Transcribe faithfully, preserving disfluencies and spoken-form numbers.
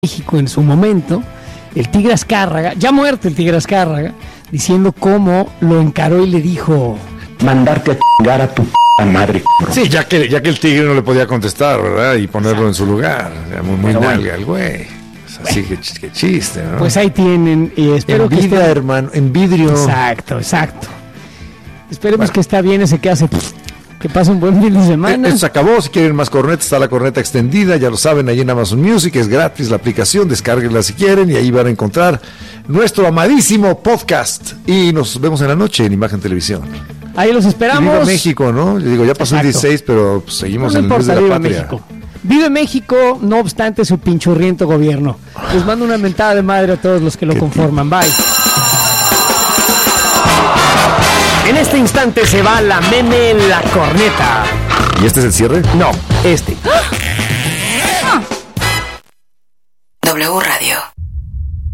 México en su momento, el Tigre Azcárraga, ya muerto el Tigre Azcárraga, diciendo cómo lo encaró y le dijo: mandarte a chingar a tu p*** madre. Sí, ya que, ya que el Tigre no le podía contestar, ¿verdad? Y ponerlo en su lugar. O sea, muy muy Pero nalga bueno. el güey. O sea, sí, que, ch- que chiste, ¿no? Pues ahí tienen, y espero que Envidia, esté... hermano, en vidrio. Exacto, exacto. Esperemos Bueno. que está bien ese que hace, que pase un buen fin de semana. Esto se acabó. Si quieren más cornetas, está la corneta extendida. Ya lo saben, ahí en Amazon Music. Es gratis la aplicación. Descárguenla si quieren. Y ahí van a encontrar nuestro amadísimo podcast. Y nos vemos en la noche en Imagen Televisión. Ahí los Y esperamos. viva México, ¿no? Yo digo, ya pasó el Exacto. dieciséis, pero pues, seguimos No en el mes importa, de la vive patria. México. Vive México, no obstante su pinchurriento gobierno. Les mando una mentada de madre a todos los que lo Qué conforman. Bye. En este instante se va la meme La Corneta. ¿Y este es el cierre? No, este. W Radio.